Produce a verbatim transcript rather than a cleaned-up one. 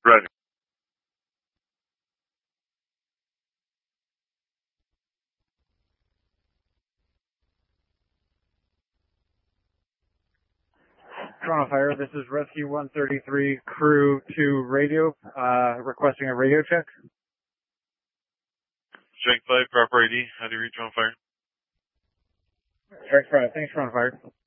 Roger. Toronto Fire, this is Rescue one thirty-three, Crew two Radio, uh, requesting a radio check. Strike five, proper I D. How do you reach Toronto Fire? Strike five, thanks Toronto Fire.